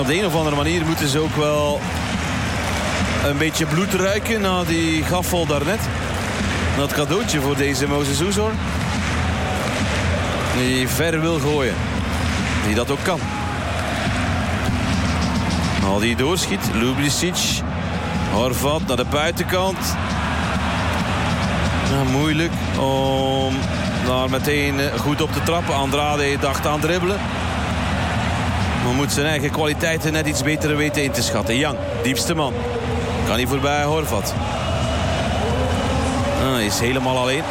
op de een of andere manier moeten ze ook wel een beetje bloed ruiken na die gaffel daarnet. Dat cadeautje voor deze Moses Oezor. Die ver wil gooien. Die dat ook kan. Al die doorschiet. Ljubičić. Horvat naar de buitenkant. Nou, moeilijk om daar meteen goed op te trappen. Andrade dacht aan dribbelen. Maar moet zijn eigen kwaliteiten net iets beter weten in te schatten. Young, diepste man. Kan hij voorbij Horvat. Hij is helemaal alleen.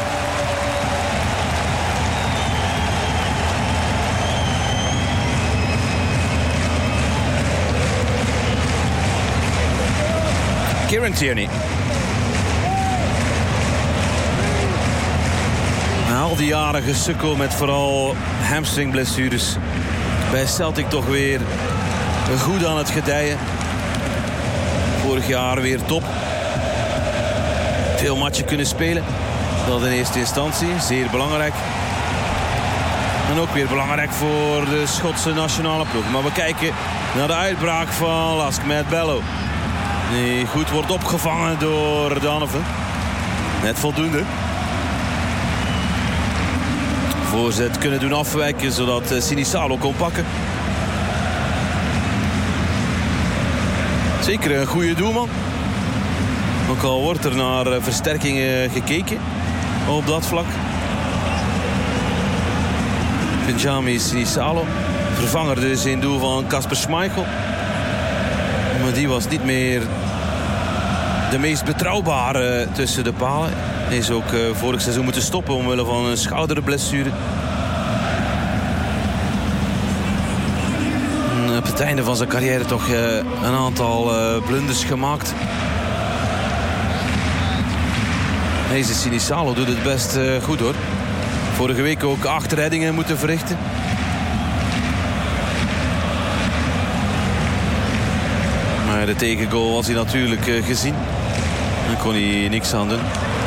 Kieran Tierney. Na al die jaren gesukkel met vooral hamstringblessures. Bij Celtic toch weer goed aan het gedijen. Vorig jaar weer top. Veel matchen kunnen spelen. Dat in eerste instantie. Zeer belangrijk. En ook weer belangrijk voor de Schotse nationale ploeg. Maar we kijken naar de uitbraak van Lask met Bello. Die goed wordt opgevangen door Donovan. Net voldoende. Voorzet kunnen doen afwijken zodat Sinisalo kon pakken. Zeker een goede doelman. Ook al wordt er naar versterkingen gekeken op dat vlak. Benjamin Sinisalo. Vervanger dus in doel van Kasper Schmeichel. Maar die was niet meer de meest betrouwbare tussen de palen. Hij is ook vorig seizoen moeten stoppen omwille van een schouderblessure. Op het einde van zijn carrière toch een aantal blunders gemaakt. Deze Sinisalo doet het best goed hoor. Vorige week ook 8 reddingen moeten verrichten. Maar de tegengoal was hij natuurlijk gezien. Daar kon hij niks aan doen.